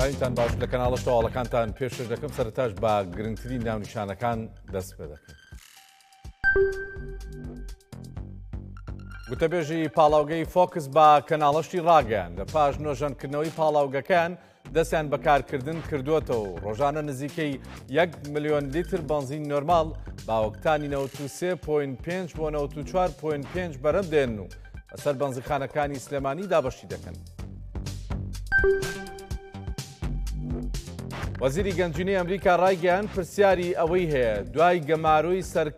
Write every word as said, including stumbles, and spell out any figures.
تان باش لە کەناڵە شتەواڵەکانتان پێشکەش دەکەم سەرەتاش بە گرنگترین ناونیشانەکان دەست پێ دەکەن. گوتەبێژی پاڵاوگەی فۆکس بە کەناڵەشتی ڕاگەیان لە پاش نۆژەنکردنەوەی پاڵاوگەکان دەستیان بەکارکردن کردووەتەوە و ڕۆژانە نزیکەی یەک ملیۆن لیتر بەنزین نۆرمال باوەکتانی نەوەت و سێ پۆینت پێنج بۆ نەوەت و چوار پۆینت پێنج بەرەم دێن و بەسەر بەنزخانەکانی سلێمانی دابەشی دەکەن. وەزیری گەنجینەی ئەمریکا ڕایگەیاند پرسیاری ئەوەی هەیە دوای گەماروی سەر